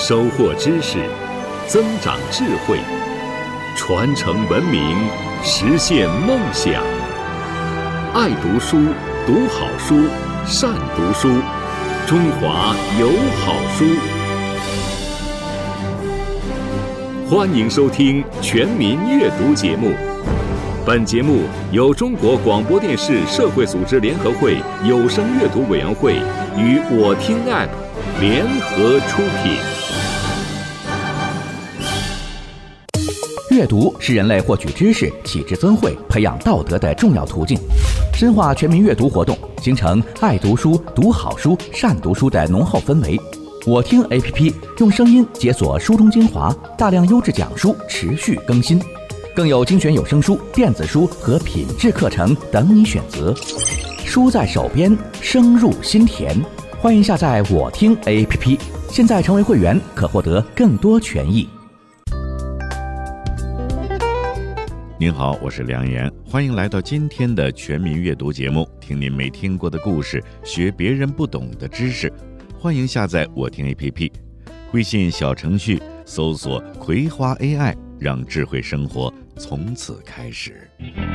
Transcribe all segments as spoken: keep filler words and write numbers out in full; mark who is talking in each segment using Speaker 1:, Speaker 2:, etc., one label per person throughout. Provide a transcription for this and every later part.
Speaker 1: 收获知识，增长智慧，传承文明，实现梦想。爱读书，读好书，善读书，中华有好书。欢迎收听《全民阅读》节目。本节目由中国广播电视社会组织联合会有声阅读委员会与我听 App 联合出品。
Speaker 2: 阅读是人类获取知识、启智增慧、培养道德的重要途径。深化全民阅读活动，形成爱读书、读好书、善读书的浓厚氛围。我听 A P P 用声音解锁书中精华，大量优质讲书持续更新，更有精选有声书、电子书和品质课程等你选择。书在手边，声入心田。欢迎下载我听 A P P， 现在成为会员可获得更多权益。
Speaker 3: 您好，我是梁岩，欢迎来到今天的全民阅读节目，听您没听过的故事，学别人不懂的知识。欢迎下载我听 A P P， 微信小程序搜索葵花 A I， 让智慧生活从此开始。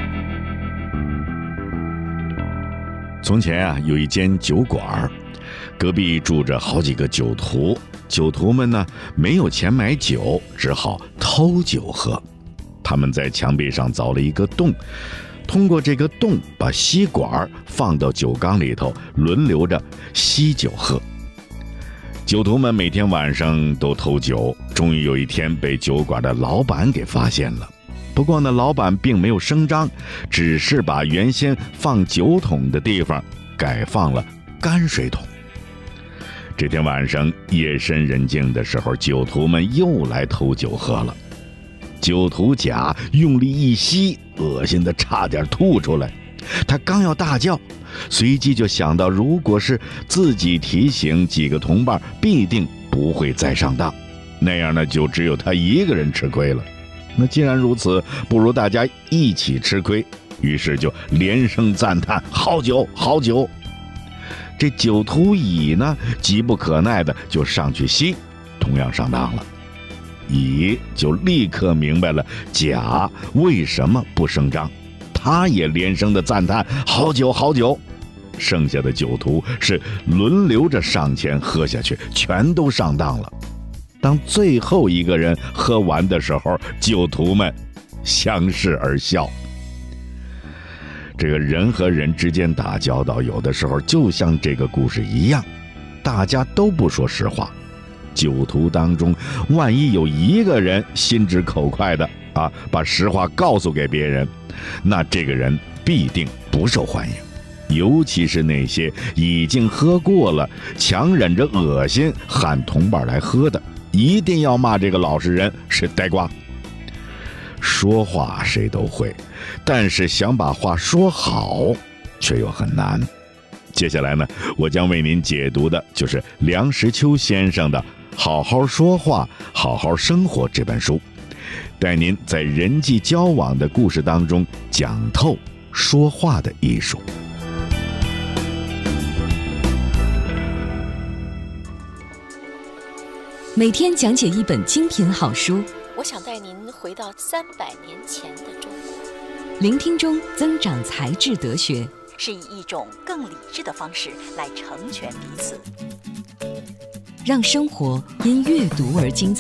Speaker 3: 从前啊，有一间酒馆，隔壁住着好几个酒徒，酒徒们呢没有钱买酒，只好偷酒喝。他们在墙壁上凿了一个洞，通过这个洞把吸管放到酒缸里头，轮流着吸酒喝。酒徒们每天晚上都偷酒，终于有一天被酒馆的老板给发现了。不过呢，老板并没有声张，只是把原先放酒桶的地方改放了泔水桶。这天晚上夜深人静的时候，酒徒们又来偷酒喝了。酒徒甲用力一吸，恶心的差点吐出来。他刚要大叫，随即就想到，如果是自己提醒几个同伴，必定不会再上当，那样呢，就只有他一个人吃亏了。那既然如此，不如大家一起吃亏，于是就连声赞叹：好酒，好酒！这酒徒乙呢，急不可耐的就上去吸，同样上当了。乙就立刻明白了甲为什么不声张，他也连声的赞叹：好酒，好酒！剩下的酒徒是轮流着上前喝下去，全都上当了。当最后一个人喝完的时候，酒徒们相视而笑。这个人和人之间打交道，有的时候就像这个故事一样，大家都不说实话。酒徒当中，万一有一个人心直口快的啊，把实话告诉给别人，那这个人必定不受欢迎。尤其是那些已经喝过了，强忍着恶心喊同伴来喝的，一定要骂这个老实人是呆瓜。说话谁都会，但是想把话说好却又很难。接下来呢，我将为您解读的就是梁实秋先生的《好好说话，好好生活》这本书，带您在人际交往的故事当中讲透说话的艺术。
Speaker 4: 每天讲解一本精品好书，
Speaker 5: 我想带您回到三百年前的中国，
Speaker 4: 聆听中增长才智德学，
Speaker 5: 是以一种更理智的方式来成全彼此，
Speaker 4: 让生活因阅读而精彩。